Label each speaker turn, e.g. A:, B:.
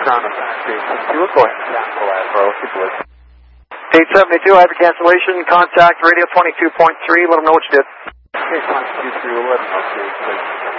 A: ground up back to 872. We'll go ahead and cancel that, bro. Keep listening.
B: 872, I have a cancellation. Contact radio 22.3. Let them know what you did.
A: Okay, contact you through 11. Okay,